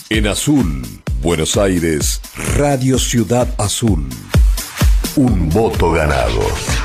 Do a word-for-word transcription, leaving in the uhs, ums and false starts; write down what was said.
En azul, Buenos Aires, Radio Ciudad Azul. Un voto ganado.